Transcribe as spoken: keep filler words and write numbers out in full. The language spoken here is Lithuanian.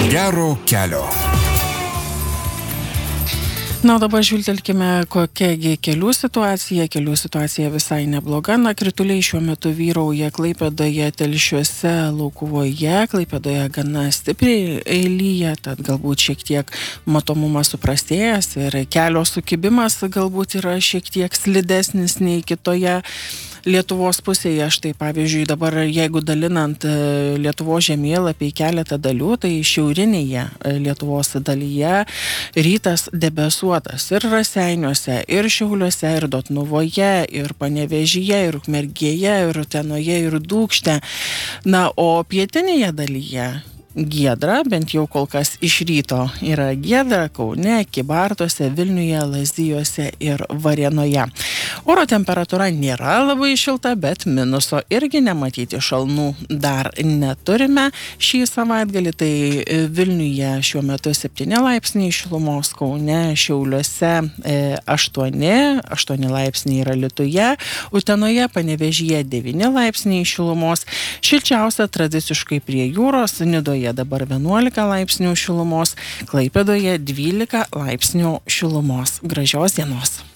Gero kelio. Na, dabar žvilgtelkime, kokiagi kelių situacija. Kelių situacija visai nebloga. Na, krituliai šiuo metu vyrauja Klaipėdoje, Telšiuose, Laukuvoje. Klaipėdoje gana stipriai lyja, tad galbūt šiek tiek matomumas suprastėjęs ir kelio sukibimas galbūt yra šiek tiek slidesnis nei kitoje Lietuvos pusėje. Štai pavyzdžiui, dabar jeigu dalinant Lietuvos žemėlapį į keletą dalių, tai šiaurinėje Lietuvos dalyje rytas debesuotas ir Raseiniuose, ir Šiauliuose, ir Dotnuvoje, ir Panevėžyje, ir Ukmergėje, ir Utenoje, ir Dūkšte. Na, o pietinėje dalyje giedra, bent jau kol kas iš ryto yra giedra Kaune, Kybartuose, Vilniuje, Lazdijuose ir Varėnoje. Oro temperatūra nėra labai šilta, bet minuso irgi nematyti, šalnų dar neturime šį savaitgalį. Tai Vilniuje šiuo metu septyni laipsniai šilumos, Kaune, Šiauliuose aštuoni, aštuoni laipsniai yra Alytuje, Utenoje, Panevėžyje devyni laipsniai šilumos. Šilčiausia tradiciškai prie jūros, Nidoje dabar vienuolika laipsnių šilumos, Klaipėdoje dvylika laipsnių šilumos. Gražios dienos.